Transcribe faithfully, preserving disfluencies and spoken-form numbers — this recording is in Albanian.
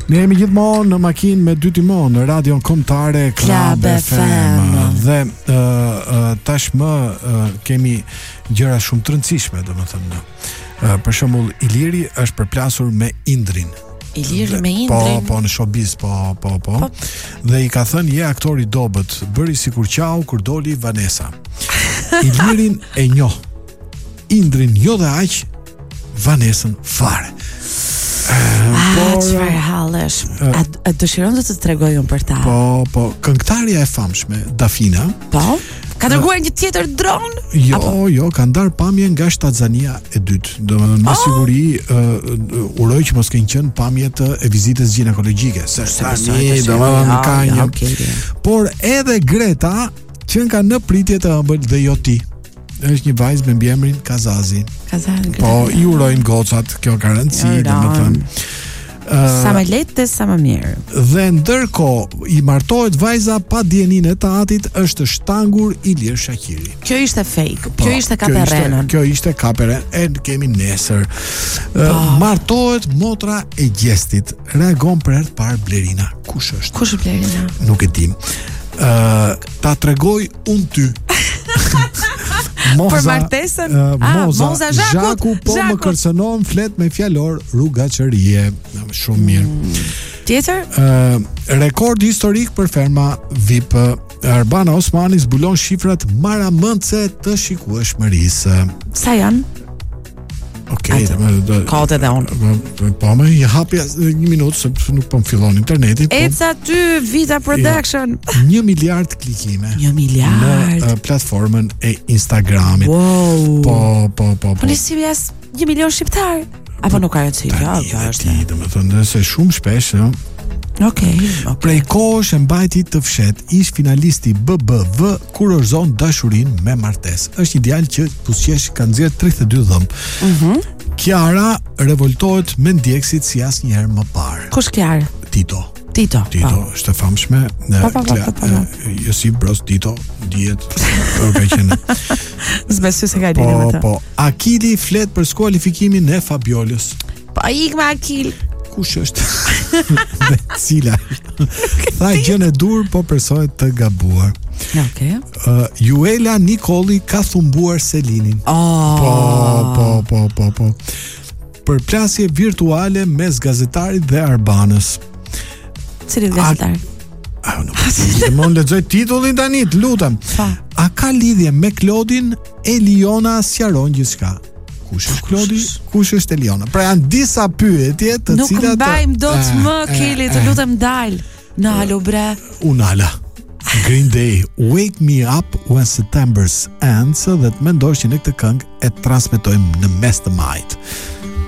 Ne jemi gjithmonë në makinë me dy timon në radion kombëtare Club F M dhe uh, uh, tashmë uh, kemi gjëra shumë të rëndësishme, domethënë. Uh, për shembull, Iliri është përplasur me Indrin. Iliri me Indrin. Po, po në showbiz, po, po, po. po. Dhe i ka thënë je aktor i dobët, bëri sikur qau kur doli Vanessa. Ilirin e njoh. Indrin jo dhe aq, Vanessën fare. Ah, çfarë hallesh? A, a dëshiron të të tregoj unë për ta? Po, po, këngëtarja e famshme Dafina. Po. Ka dërguar një tjetër dron? Jo, Apo? jo, ka ndar pamje nga Shtazania e dytë. Domethënë me Oh! siguri uh, uroj që mos kenë qenë pamje të e vizitës ginekologjike. Se tani domethënë ka ja, një. okay, ja. Por edhe Greta që ka në pritje të ëmbël dhe jo ti. Është një vajzë me mbiemrin Kazazi. Kazazi. Po, i urojmë gocat, kjo ka rëndësi, domethënë. Sa më lehtë, sa më mirë. Dhe ndërkohë i martohet vajza pa dijenin e tatit, është shtangur Ilir Shaqiri. Kjo ishte fake. Po, kjo ishte kaperrenën. Kjo ishte kaperen, e kemi nesër. Uh, martohet motra e gjestit. Reagon për herë të parë Blerina. Kush është? Kush është Blerina? Nuk e dim. Uh, ta tregoj unë ty. Moza, për martesën? Uh, ah, Moza, Moza Zhakut. Zhaku po Zhakut. më kërcënon flet me fjalor rrugaqërie. Shumë mirë. Mm. Tjetër? Uh, rekord historik për ferma V I P. Arbana Osmani zbulon shifrat maramëndse të shikueshmërisë. Sa janë? Okej, okay, kohët edhe unë. Po më i hapja një minutë se nuk po më fillon interneti. Eca ty Vita Production. Një miliard klikime. Një miliard në uh, platformën e Instagramit. Wow. Po, po, po, po. Po nisi jas një milion shqiptar. Apo nuk ka rëndësi kjo, kjo është. Domethënë se shumë shpesh, ëh. Okej. Okay, okay. Prej kohësh e mbajti të fshet, ish finalisti B B V kurorëzon dashurinë me martesë. Është një djalë që pusqesh ka nxjerr tridhjetë e dy dhëmb. Mhm. Kiara revoltohet me ndjekësit si asnjëherë më parë. Kush Kiara? Tito. Tito. Tito është e famshme. Pa, pa, pa, pa, pa, pa. Josip Broz Tito, dihet. Ka qenë. Zbesoj se ka lidhje me të. Po, Akili flet për skualifikimin e Fabiolës. Po ik me Akil. Kush është? Dhe cila? Tha gjën e dur, po personet të gabuar. Okej. Okay. Uh, Juela Nikoli ka thumbuar Selinin. Oh. Po, po, po, po, po. Përplasje virtuale mes gazetarit dhe Arbanës. Cili gazetar? A, a nuk e më lexoj titullin tani, të lutem. A ka lidhje me Klodin? Eliona sqaron gjithçka. Kush është Klodi? Kush është Eliona? Pra janë disa pyetje të nuk cilat nuk mbajmë dot më Keli, të lutem dal. Në halo bre. Unala. Green Day, Wake Me Up When September Ends, dhe të mendosh që në këtë këngë e transmetojmë në mes të majit.